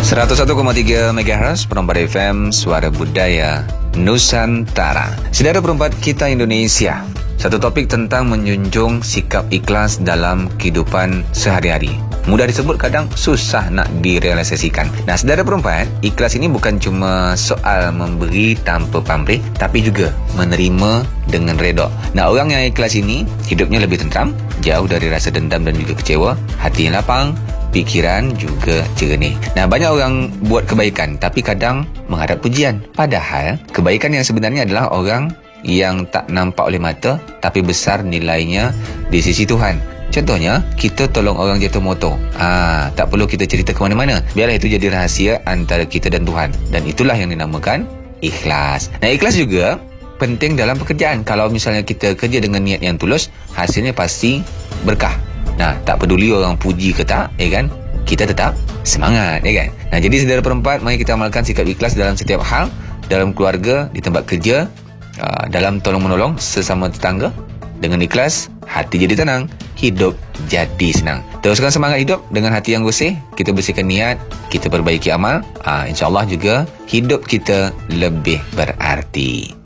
101,3 MHz Perempat FM, Suara Budaya Nusantara. Saudara perempat kita Indonesia, satu topik tentang menjunjung sikap ikhlas dalam kehidupan sehari-hari. Mudah disebut, kadang susah nak direalisasikan. Nah, saudara perempat, ikhlas ini bukan cuma soal memberi tanpa pamrih, tapi juga menerima dengan redha. Nah, orang yang ikhlas ini hidupnya lebih tenteram, jauh dari rasa dendam dan juga kecewa, hati yang lapang, pikiran juga jernih. Nah, banyak orang buat kebaikan tapi kadang menghadap pujian. Padahal kebaikan yang sebenarnya adalah orang yang tak nampak oleh mata tapi besar nilainya di sisi Tuhan. Contohnya, kita tolong orang jatuh motor. Tak perlu kita cerita ke mana-mana. Biarlah itu jadi rahsia antara kita dan Tuhan. Dan itulah yang dinamakan ikhlas. Nah, ikhlas juga penting dalam pekerjaan. Kalau misalnya kita kerja dengan niat yang tulus, hasilnya pasti berkah. Nah, tak peduli orang puji ke tak, kan? Kita tetap semangat, kan? Nah, jadi saudara perempat, mari kita amalkan sikap ikhlas dalam setiap hal, dalam keluarga, di tempat kerja, dalam tolong-menolong sesama tetangga. Dengan ikhlas, hati jadi tenang, hidup jadi senang. Teruskan semangat hidup dengan hati yang bersih. Kita bersihkan niat, kita perbaiki amal. InsyaAllah juga hidup kita lebih berarti.